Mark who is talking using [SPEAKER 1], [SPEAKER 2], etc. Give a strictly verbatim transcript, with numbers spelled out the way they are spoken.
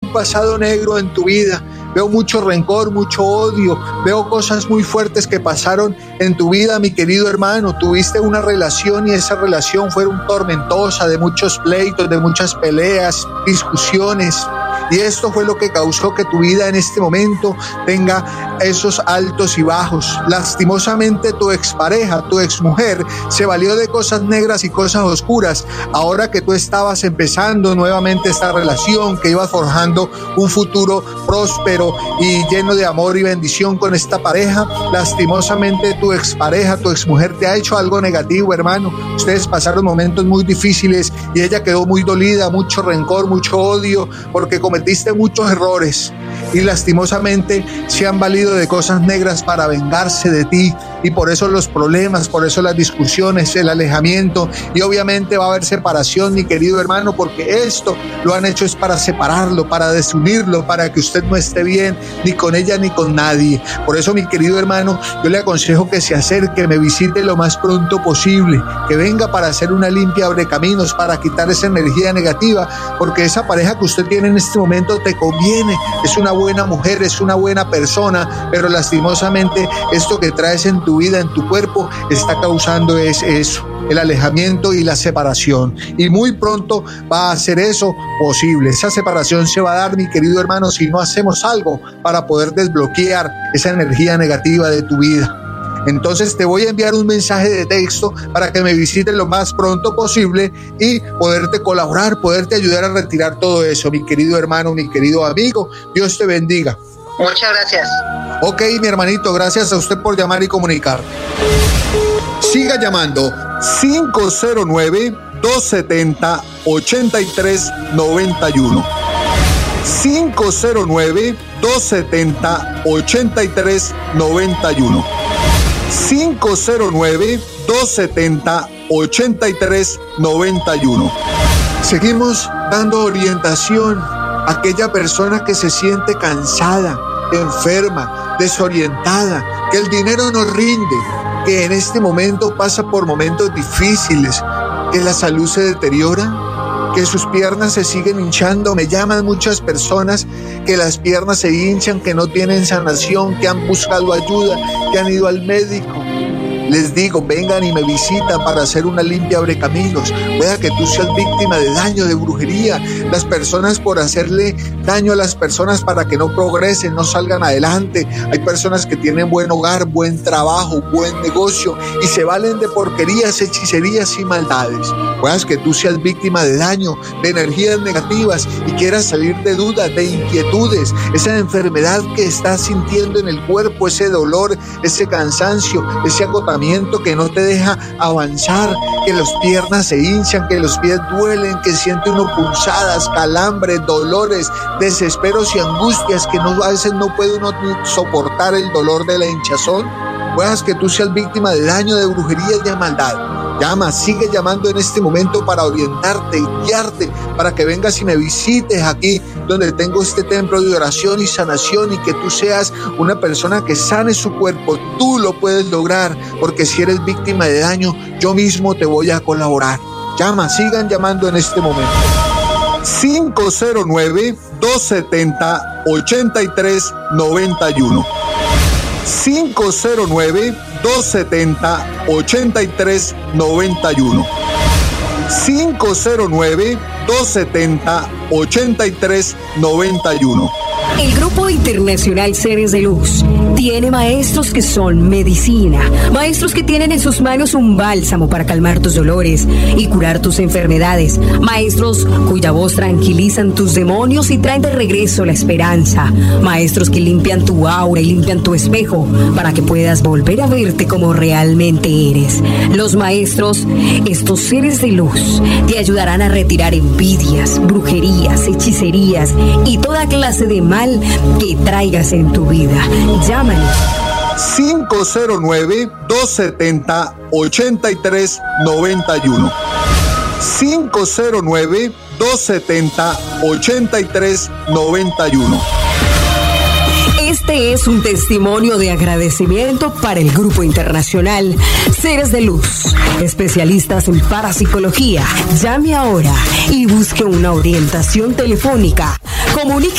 [SPEAKER 1] un pasado negro en tu vida. Veo mucho rencor, mucho odio, veo cosas muy fuertes que pasaron en tu vida, mi querido hermano. Tuviste una relación y esa relación fue tormentosa, de muchos pleitos, de muchas peleas, discusiones. Y esto fue lo que causó que tu vida en este momento tenga esos altos y bajos. Lastimosamente tu expareja, tu exmujer, se valió de cosas negras y cosas oscuras. Ahora que tú estabas empezando nuevamente esta relación, que ibas forjando un futuro próspero y lleno de amor y bendición con esta pareja, lastimosamente tu expareja, tu exmujer te ha hecho algo negativo, hermano. Ustedes pasaron momentos muy difíciles y ella quedó muy dolida, mucho rencor, mucho odio, porque cometiste muchos errores y lastimosamente se han valido de cosas negras para vengarse de ti, y por eso los problemas, por eso las discusiones, el alejamiento, y obviamente va a haber separación, mi querido hermano, porque esto lo han hecho es para separarlo, para desunirlo, para que usted no esté bien ni con ella ni con nadie. Por eso, mi querido hermano, yo le aconsejo que se acerque, me visite lo más pronto posible, que venga para hacer una limpia abre caminos, para quitar esa energía negativa, porque esa pareja que usted tiene en este momento te conviene, es una buena mujer, es una buena persona, pero lastimosamente esto que traes en tu vida, en tu cuerpo, está causando es eso, el alejamiento y la separación, y muy pronto va a ser eso posible. Esa separación se va a dar, mi querido hermano, si no hacemos algo para poder desbloquear esa energía negativa de tu vida. Entonces te voy a enviar un mensaje de texto para que me visites lo más pronto posible y poderte colaborar, poderte ayudar a retirar todo eso, mi querido hermano, mi querido amigo. Dios te bendiga.
[SPEAKER 2] Muchas gracias.
[SPEAKER 1] Ok, mi hermanito, gracias a usted por llamar y comunicar. Siga llamando cinco cero nueve, dos siete cero, ocho tres nueve uno. cinco cero nueve, dos siete cero, ocho tres nueve uno. cinco cero nueve, dos siete cero, ocho tres nueve uno. Seguimos dando orientación a aquella persona que se siente cansada, enferma, desorientada, que el dinero no rinde, que en este momento pasa por momentos difíciles, que la salud se deteriora, que sus piernas se siguen hinchando. Me llaman muchas personas que las piernas se hinchan, que no tienen sanación, que han buscado ayuda, que han ido al médico. Les digo, vengan y me visitan para hacer una limpia abre caminos. Pueda que tú seas víctima de daño, de brujería. Las personas por hacerle daño a las personas para que no progresen, no salgan adelante. Hay personas que tienen buen hogar, buen trabajo, buen negocio y se valen de porquerías, hechicerías y maldades. Puedas que tú seas víctima de daño, de energías negativas y quieras salir de dudas, de inquietudes, esa enfermedad que estás sintiendo en el cuerpo, ese dolor, ese cansancio, ese agotamiento que no te deja avanzar, que las piernas se hinchan, que los pies duelen, que siente uno punzadas, calambres, dolores, desesperos y angustias, que no, a veces no puede uno soportar el dolor de la hinchazón. Puedas que tú seas víctima de daño, de brujería y de maldad. Llama, sigue llamando en este momento para orientarte y guiarte, para que vengas y me visites aquí donde tengo este templo de oración y sanación, y que tú seas una persona que sane su cuerpo. Tú lo puedes lograr, porque si eres víctima de daño, yo mismo te voy a colaborar. Llama, sigan llamando en este momento. cinco cero nueve, dos siete cero, ocho tres nueve uno. cinco cero nueve, dos siete cero, ocho tres nueve uno. cinco cero nueve, dos siete cero, ocho tres nueve uno.
[SPEAKER 3] El Grupo Internacional Seres de Luz tiene maestros que son medicina, maestros que tienen en sus manos un bálsamo para calmar tus dolores y curar tus enfermedades, maestros cuya voz tranquilizan tus demonios y traen de regreso la esperanza, maestros que limpian tu aura y limpian tu espejo para que puedas volver a verte como realmente eres. Los maestros, estos seres de luz, te ayudarán a retirar envidias, brujerías, hechicerías y toda clase de mal que traigas en tu vida. Llámanos.
[SPEAKER 1] cinco cero nueve, dos siete cero, ocho tres nueve uno. cinco cero nueve, dos siete cero, ocho tres nueve uno.
[SPEAKER 3] Este es un testimonio de agradecimiento para el Grupo Internacional Seres de Luz, especialistas en parapsicología. Llame ahora y busque una orientación telefónica. Comunique